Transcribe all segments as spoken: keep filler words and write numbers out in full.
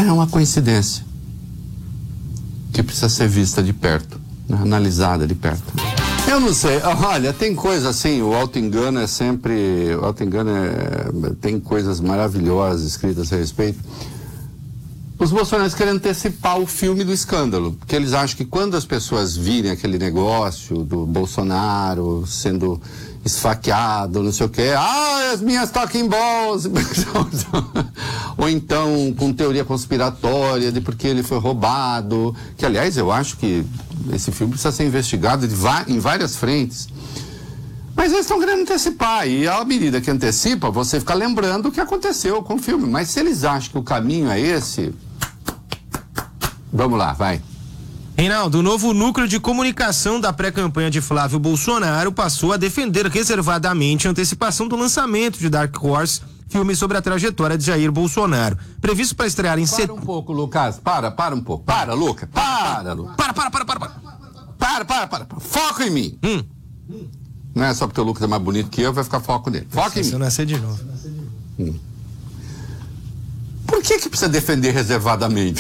é uma coincidência que precisa ser vista de perto, né? Analisada de perto. Eu não sei, olha, tem coisa assim, o auto-engano é sempre, o auto-engano é, tem coisas maravilhosas escritas a respeito. Os bolsonaristas querem antecipar o filme do escândalo, porque eles acham que quando as pessoas virem aquele negócio do Bolsonaro sendo esfaqueado, não sei o quê, ah, as minhas talking balls, ou então com teoria conspiratória de porque ele foi roubado, que aliás eu acho que esse filme precisa ser investigado de em várias frentes. Mas eles estão querendo antecipar, e à medida que antecipa, você fica lembrando o que aconteceu com o filme. Mas se eles acham que o caminho é esse, vamos lá, vai. Reinaldo, o novo núcleo de comunicação da pré-campanha de Flávio Bolsonaro passou a defender reservadamente a antecipação do lançamento de Dark Horse, filme sobre a trajetória de Jair Bolsonaro. Previsto para estrear em setembro. Para um pouco, Lucas, para, para um pouco. Para, Lucas, para, Lucas. Para, para, para, para, para. Para, para, para, para. Foco em mim. Hum. Não é só porque o Lucas é mais bonito que eu, vai ficar foco nele. Foca em mim. Se eu nascer de novo. Hum. Por que que precisa defender reservadamente?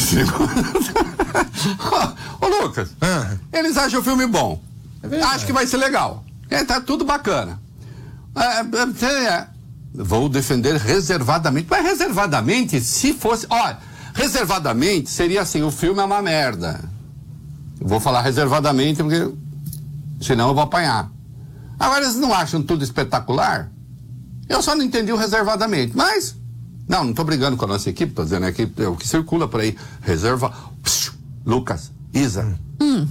Ô, Lucas, ah. eles acham o filme bom. É Acho que vai ser legal. É, tá tudo bacana. É, é, vou defender reservadamente. Mas reservadamente, se fosse... Olha, reservadamente seria assim, o filme é uma merda. Eu vou falar reservadamente porque senão eu vou apanhar. Agora, eles não acham tudo espetacular? Eu só não entendi o reservadamente, mas... Não, não estou brigando com a nossa equipe, estou dizendo aqui, é o que circula por aí. Reserva... Psiu, Lucas, Isa. Hum.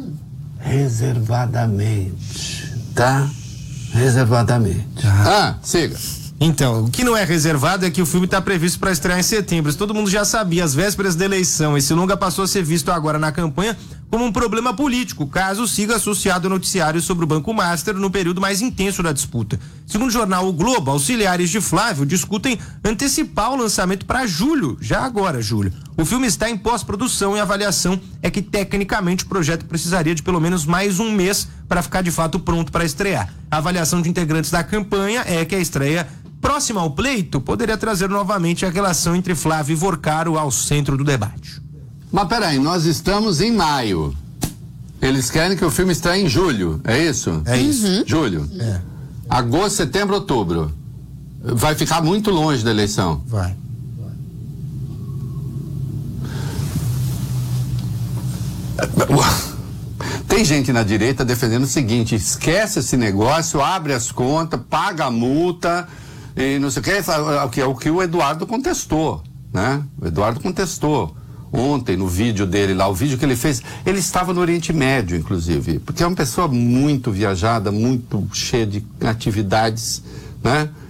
Reservadamente, tá? Reservadamente. Ah, siga. Então, o que não é reservado é que o filme está previsto para estrear em setembro. Isso todo mundo já sabia, às vésperas da eleição. Esse longa passou a ser visto agora na campanha como um problema político, caso siga associado ao noticiário sobre o Banco Master no período mais intenso da disputa. Segundo o jornal O Globo, auxiliares de Flávio discutem antecipar o lançamento para julho, já agora, julho. O filme está em pós-produção e a avaliação é que, tecnicamente, o projeto precisaria de pelo menos mais um mês para ficar de fato pronto para estrear. A avaliação de integrantes da campanha é que a estreia próxima ao pleito poderia trazer novamente a relação entre Flávio e Vorcaro ao centro do debate. Mas peraí, nós estamos em maio. Eles querem que o filme estreie em julho, é isso? É isso. Uhum. Julho. É. Agosto, setembro, outubro. Vai ficar muito longe da eleição. Vai. Tem gente na direita defendendo o seguinte: esquece esse negócio, abre as contas, paga a multa e não sei o que, o que é o que o Eduardo contestou, né? O Eduardo contestou ontem no vídeo dele lá, o vídeo que ele fez, ele estava no Oriente Médio, inclusive, porque é uma pessoa muito viajada, muito cheia de atividades, né?